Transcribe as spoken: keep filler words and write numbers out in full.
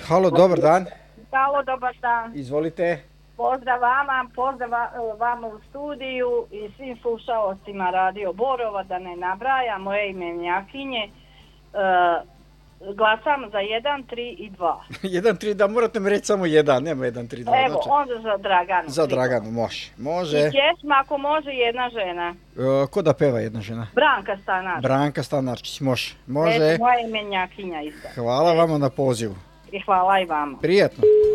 Halo, dobar dan. Halo, dobar dan. Izvolite. Pozdrav vama, pozdrav vama u studiju i svim slušalcima Radio Borova, da ne nabraja, moje ime je Njakinje. Uh, glasam za jedan, tri i dva. jedan, tri, da morate mi reći samo jedan, nema jedan, tri, dva. Evo, znači. onda za Draganu. Za Draganu, može. Može. I pjesma, ako može, jedna žena. Uh, ko da peva jedna žena? Branka Stanar. Branka Stanarčić, može. Može. Eto, moje ime je Njakinja isto. Hvala vama na pozivu. I hvala i vama. Prijetno.